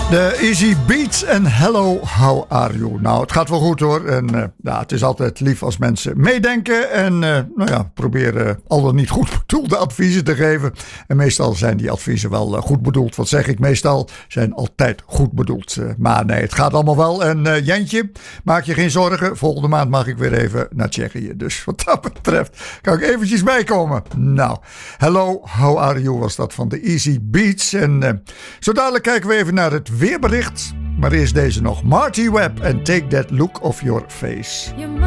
De Easy Beats en Hello, how are you? Nou, het gaat wel goed hoor. En het is altijd lief als mensen meedenken. En proberen al dan niet goed bedoelde adviezen te geven. En meestal zijn die adviezen wel goed bedoeld. Wat zeg ik? Meestal zijn altijd goed bedoeld. Maar nee, het gaat allemaal wel. En Jentje, maak je geen zorgen. Volgende maand mag ik weer even naar Tsjechië. Dus wat dat betreft kan ik eventjes bijkomen. Nou, Hello, how are you was dat van de Easy Beats. En zo dadelijk kijken we even naar het weerbericht. Maar eerst deze nog. Marty Webb en Take That Look Off Your Face.